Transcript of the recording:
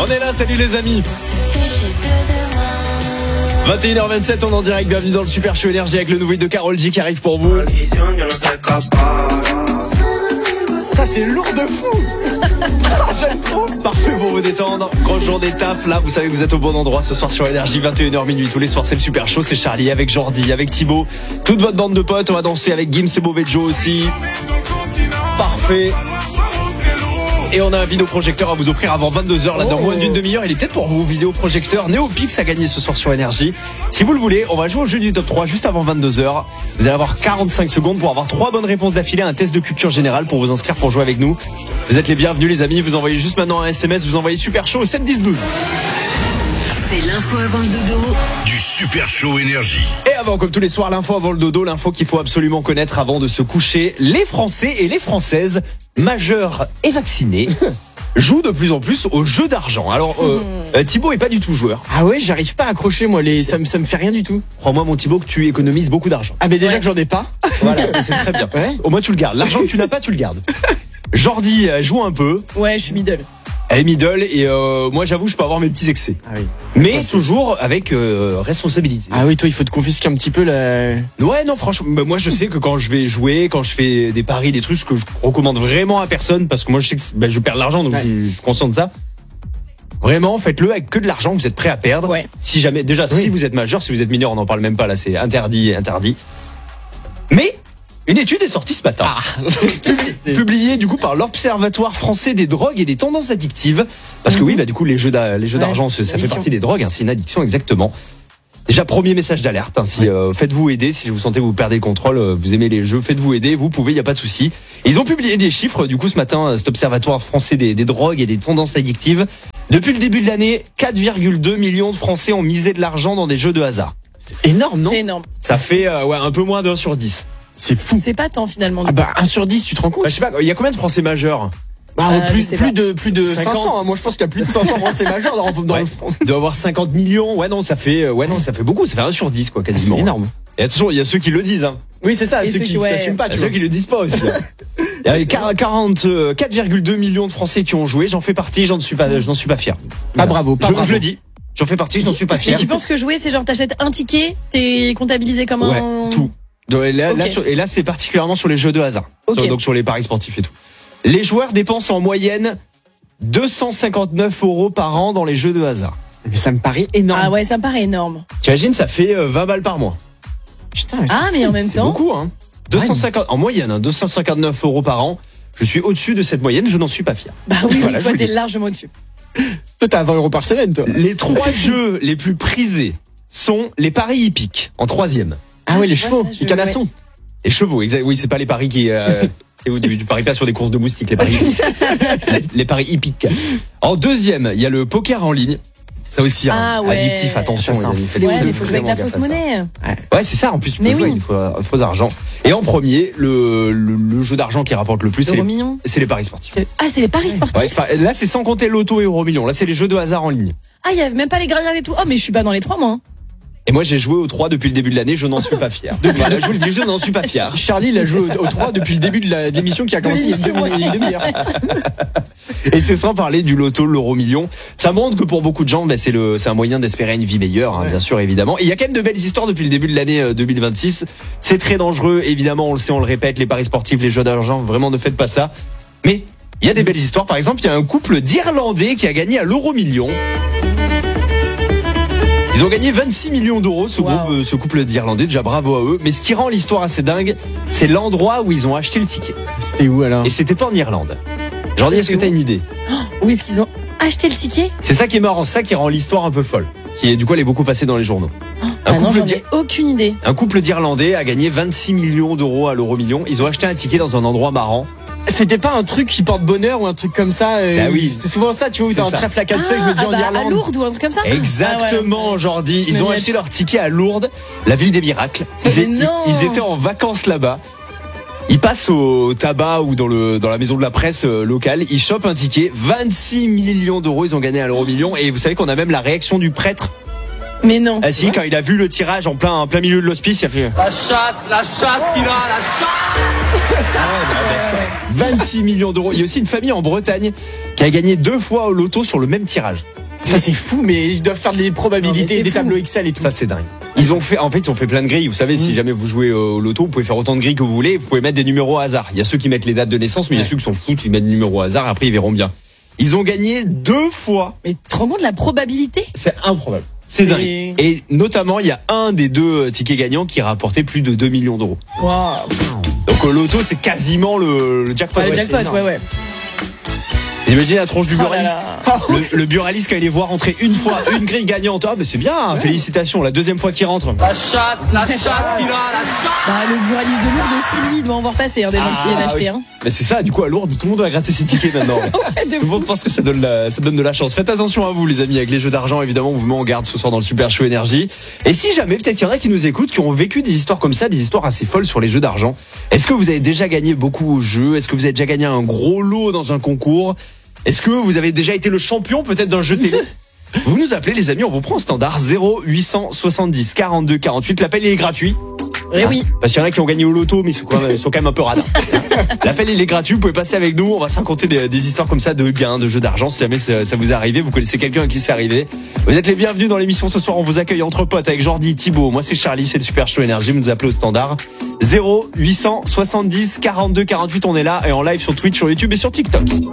On est là, salut les amis. 21h27, on est en direct, bienvenue dans le Super Show Énergie avec le nouveau hit de Karol G qui arrive pour vous. Ça c'est lourd de fou. J'aime trop. Parfait pour vous détendre. Grand jour des tafs, là vous savez que vous êtes au bon endroit ce soir sur Énergie, 21h minuit. Tous les soirs c'est le Super Show, c'est Charlie avec Jordi, avec Thibaut, toute votre bande de potes. On va danser avec Gims et Beauvais Joe aussi. Parfait. Et on a un vidéoprojecteur à vous offrir avant 22h, là dans moins d'une demi-heure. Il est peut-être pour vous, vidéoprojecteur Néopix à gagner ce soir sur Énergie. Si vous le voulez, on va jouer au jeu du top 3 juste avant 22h. Vous allez avoir 45 secondes pour avoir 3 bonnes réponses d'affilée à un test de culture générale pour vous inscrire pour jouer avec nous. Vous êtes les bienvenus les amis, vous envoyez juste maintenant un SMS, vous envoyez Super Show au 7 10 12. C'est l'info avant le dodo du Super Show Énergie. Et avant, comme tous les soirs, l'info avant le dodo, l'info qu'il faut absolument connaître avant de se coucher. Les Français et les Françaises, majeurs et vaccinés, jouent de plus en plus aux jeux d'argent. Alors, Thibaut est pas du tout joueur. Ah ouais, j'arrive pas à accrocher moi, ça me fait rien du tout. Crois-moi mon Thibaut que tu économises beaucoup d'argent. Ah mais déjà que j'en ai pas. Voilà, c'est très bien. Ouais. Au moins tu le gardes. L'argent que tu n'as pas, tu le gardes. Jordi joue un peu. Ouais, je suis middle. Elle est middle et moi j'avoue je peux avoir mes petits excès. Ah oui. Mais toujours avec responsabilité. Ah oui, toi il faut te confisquer un petit peu la... Ouais non franchement, bah, moi je sais que quand je vais jouer, quand je fais des paris, des trucs, ce que je recommande vraiment à personne, parce que moi je sais que je perds de l'argent donc je suis conscient de ça. Vraiment faites-le avec que de l'argent que vous êtes prêt à perdre. Ouais. Si jamais, déjà si vous êtes majeur, si vous êtes mineur on n'en parle même pas là, c'est interdit. Mais une étude est sortie ce matin, publiée du coup par l'Observatoire français des drogues et des tendances addictives. Parce que oui, bah, du coup les jeux d'argent, ça fait partie des drogues, hein, c'est une addiction exactement. Déjà premier message d'alerte, hein, si faites-vous aider, si vous sentez que vous perdez le contrôle, vous aimez les jeux, faites-vous aider, vous pouvez, il y a pas de souci. Ils ont publié des chiffres du coup ce matin, cet Observatoire français des drogues et des tendances addictives. Depuis le début de l'année, 4,2 millions de Français ont misé de l'argent dans des jeux de hasard. C'est énorme, non? C'est énorme. Ça fait un peu moins d'1 sur 10. C'est fou. C'est pas tant finalement. Ah bah 1 sur 10, tu te rends compte? Bah, je sais pas, il y a combien de Français majeurs? Plus je sais pas. de 50. 500, hein. Moi je pense qu'il y a plus de 500 Français majeurs dans le front. Il doit avoir 50 millions. Ouais non, ça fait beaucoup, ça fait 1 sur 10 quoi quasiment. C'est énorme. Et attention, il y a ceux qui le disent hein. Oui, c'est ça, Et ceux qui n'assument pas, Il y tu a ceux vois. qui le disent pas aussi. Il y a 4,2 millions de Français qui ont joué, j'en fais partie, je n'en suis pas fier. Pas bravo, pas bravo. Je le dis. J'en fais partie, je n'en suis pas Et fier. tu penses que jouer, c'est genre t'achètes un ticket, t'es comptabilisé comme Ouais, un... tout. Et là, Ok. c'est particulièrement sur les jeux de hasard. Ok. Donc sur les paris sportifs et tout. Les joueurs dépensent en moyenne 259 € par an dans les jeux de hasard. Mais ça me paraît énorme. Ah ouais, ça me paraît énorme. T'imagines, ça fait 20 balles par mois. Putain, Ah mais en même C'est temps... beaucoup, hein. 250, en moyenne, 259 € par an. Je suis au-dessus de cette moyenne, je n'en suis pas fier. Bah oui, Voilà, je toi vous t'es le dis. largement au-dessus. toi t'as 20 € par semaine, toi. Les 3 jeux les plus prisés sont les paris hippiques, en 3e. Ah ouais, les je vois chevaux, ça, je- les canassons. Les chevaux, exact. Oui, c'est pas les paris qui... c'est où tu paries pas sur des courses de moustiques, les paris hippiques. Les paris hippiques. En 2e, il y a le poker en ligne. Ça aussi, Ah ouais. addictif, attention. Ça, c'est un les fléau. Ouais, faites mais faut jouer avec la vraiment fausse gaffe à ça. monnaie. Ouais, c'est ça. En plus, tu peux Mais jouer oui. avec faux argent. Et en premier, le jeu d'argent qui rapporte le plus, Euro million. c'est les paris sportifs. Ah, c'est les paris Ouais, sportifs. là, c'est sans compter l'auto et euro million. Là, c'est les jeux de hasard en ligne. Ah, il y a même pas les grillades et tout. Oh, mais je suis pas dans les 3 mois. Hein. Et moi, j'ai joué aux 3 depuis le début de l'année. Je n'en suis pas fier. Voilà, je vous le dis, je n'en suis pas fier. Charlie, il a joué au 3 depuis le début de l'émission qui a commencé il y a une demi-heure. Et c'est sans parler du loto, l'euro million. Ça montre que pour beaucoup de gens, c'est un moyen d'espérer une vie meilleure, hein, bien sûr, évidemment. Et il y a quand même de belles histoires depuis le début de l'année 2026. C'est très dangereux, évidemment, on le sait, on le répète, les paris sportifs, les jeux d'argent, vraiment ne faites pas ça. Mais il y a des belles histoires. Par exemple, il y a un couple d'Irlandais qui a gagné à l'euro million. Ils ont gagné 26 millions d'euros, ce couple d'Irlandais. Déjà, bravo à eux. Mais ce qui rend l'histoire assez dingue, c'est l'endroit où ils ont acheté le ticket. C'était où alors? Et c'était pas en Irlande. Jordi, est-ce que t'as une idée? Où est-ce qu'ils ont acheté le ticket? C'est ça qui est marrant, ça qui rend l'histoire un peu folle. Qui est, du coup, elle est beaucoup passée dans les journaux. Ah non, j'en ai aucune idée. Un couple d'Irlandais a gagné 26 millions d'euros à l'euro million. Ils ont acheté un ticket dans un endroit marrant. C'était pas un truc qui porte bonheur ou un truc comme ça? Bah oui. C'est souvent ça, tu vois, où C'est t'as un ça. trèfle à quatre feuilles, je me dis en à Irlande. Lourdes ou un truc comme ça? Exactement, Ah ouais. Jordi. Ils Mais ont il y a acheté tout- leur ticket à Lourdes, la ville des miracles. Mais non. Ils étaient en vacances là-bas. Ils passent au tabac ou dans la maison de la presse locale. Ils chopent un ticket. 26 millions d'euros, ils ont gagné à l'euro million. Et vous savez qu'on a même la réaction du prêtre. Mais non. Ah si, quand il a vu le tirage en plein milieu de l'hospice, il a fait... La chatte qu'il a, la chatte. 26 millions d'euros. Il y a aussi une famille en Bretagne qui a gagné 2 fois au loto sur le même tirage. Ça c'est fou, mais ils doivent faire des Non, mais probabilités, c'est des fou. tableaux Excel et tout. Ça c'est dingue. Ils ont fait plein de grilles. Vous savez, si jamais vous jouez au loto, vous pouvez faire autant de grilles que vous voulez. Vous pouvez mettre des numéros au hasard. Il y a ceux qui mettent les dates de naissance, mais il y a ceux qui s'en foutent, ils mettent des numéros au hasard. Après, ils verront bien. Ils ont gagné 2 fois. Mais tu te rends compte de la probabilité? C'est improbable. C'est dingue. Et notamment, il y a un des 2 tickets gagnants qui rapportait plus de 2 millions d'euros. Waouh. Donc au loto, c'est quasiment le jackpot. Ah, le Ouais, jackpot, c'est énorme. ouais. Vous imaginez la tronche du Oh là buraliste. là. Le buraliste, quand il les voit rentrer une fois, une grille gagnante. Ah, mais c'est bien, félicitations. La deuxième fois qu'il rentre. La chatte qui la chatte. Bah, le buraliste de Lourdes aussi, lui, il doit en voir passer, des gens qui viennent acheter. Hein. Mais c'est ça, du coup, à Lourdes, tout le monde va gratter ses tickets maintenant. Ouais, de Tout le fou. monde pense que ça donne de la chance. Faites attention à vous, les amis, avec les jeux d'argent. Évidemment, on vous met en garde ce soir dans le Super Show Énergie. Et si jamais, peut-être qu'il y en a qui nous écoutent, qui ont vécu des histoires comme ça, des histoires assez folles sur les jeux d'argent. Est-ce que vous avez déjà gagné beaucoup au jeu? Est-ce que vous avez déjà gagné un gros lot dans un concours? Est-ce que vous avez déjà été le champion peut-être d'un jeu télé? Vous nous appelez, les amis, on vous prend au standard 0870 42 48. L'appel il est gratuit. Eh oui. Parce qu'il y en a qui ont gagné au loto, mais ils sont quand même un peu radins. L'appel il est gratuit, vous pouvez passer avec nous, on va se raconter des histoires comme ça de gains, de jeux d'argent, si jamais ça vous est arrivé, vous connaissez quelqu'un à qui c'est arrivé. Vous êtes les bienvenus dans l'émission ce soir, on vous accueille entre potes avec Jordi, Thibaut, moi c'est Charlie, c'est le Super Show Énergie, vous nous appelez au standard 0870 42 48, on est là et en live sur Twitch, sur YouTube et sur TikTok.